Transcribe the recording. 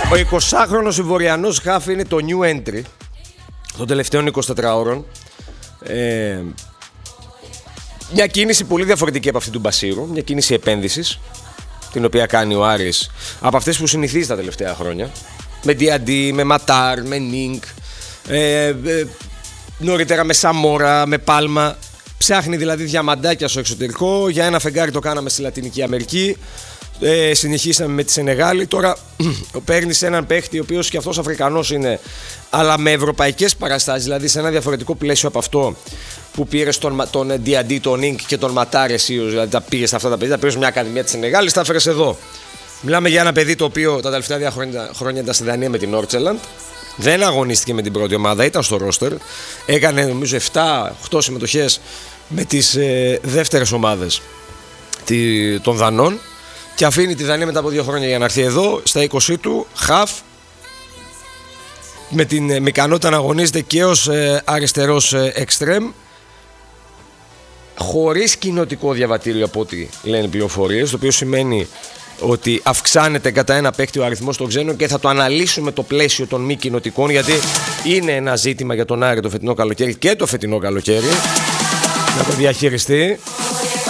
Ο 20χρονος Ivoriανός χαφ είναι το new entry των τελευταίων 24 ώρων. Μια κίνηση πολύ διαφορετική από αυτή του Μπασίρου. Μια κίνηση επένδυσης, την οποία κάνει ο Άρης από αυτές που συνηθίζει τα τελευταία χρόνια. Με Διαντί, με Ματάρ, με Νίνκ, νωρίτερα με Σαμόρα, με Πάλμα. Ψάχνει δηλαδή διαμαντάκια στο εξωτερικό. Για ένα φεγγάρι το κάναμε στη Λατινική Αμερική. Συνεχίσαμε με τη Σενεγάλη. Τώρα παίρνεις έναν παίχτη ο οποίος και αυτός Αφρικανός είναι, αλλά με ευρωπαϊκές παραστάσεις, δηλαδή σε ένα διαφορετικό πλαίσιο από αυτό που πήρες τον Διαντί, τον Ινκ και τον Ματάρ. Δηλαδή τα πήγες αυτά τα παιδιά, τα πήγες μια ακαδημία της Σενεγάλης, τα έφερες εδώ. Μιλάμε για ένα παιδί το οποίο τα τελευταία 2 χρόνια ήταν στη Δανία με την Νόρτσελαντ. Δεν αγωνίστηκε με την πρώτη ομάδα, ήταν στο ρόστερ. Έκανε νομίζω 7-8 συμμετοχές με τις δεύτερες ομάδες των Δανών. Και αφήνει τη Δανία μετά από 2 χρόνια για να έρθει εδώ, στα 20 του, χαφ, με την ικανότητα να αγωνίζεται και ως αριστερός εξτρέμ, χωρίς κοινοτικό διαβατήριο από ό,τι λένε πληροφορίες, το οποίο σημαίνει ότι αυξάνεται κατά ένα παίκτη ο αριθμός των ξένων και θα το αναλύσουμε το πλαίσιο των μη κοινοτικών, γιατί είναι ένα ζήτημα για τον Άρη το φετινό καλοκαίρι και το φετινό καλοκαίρι να το διαχειριστεί.